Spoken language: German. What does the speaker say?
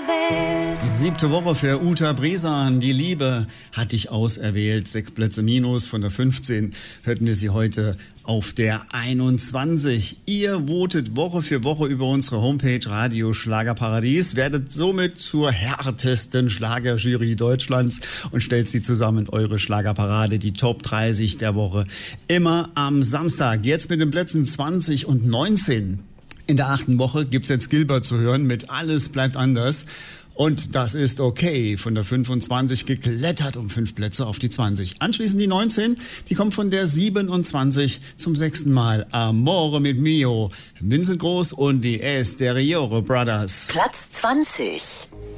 Welt. 7. Woche für Uta Bresan. Die Liebe hat dich auserwählt. 6 Plätze minus. Von der 15 hörten wir sie heute auf der 21. Ihr votet Woche für Woche über unsere Homepage Radio Schlagerparadies, werdet somit zur härtesten Schlagerjury Deutschlands und stellt sie zusammen, eure Schlagerparade, die Top 30 der Woche, immer am Samstag. Jetzt mit den Plätzen 20 und 19. In der 8. Woche gibt's jetzt Gilbert zu hören mit Alles bleibt anders. Und das ist okay. Von der 25 geklettert um 5 Plätze auf die 20. Anschließend die 19, die kommt von der 27 zum 6. Mal. Amore mit Mio, Vincent Groß und die Esteriore Brothers. Platz 20.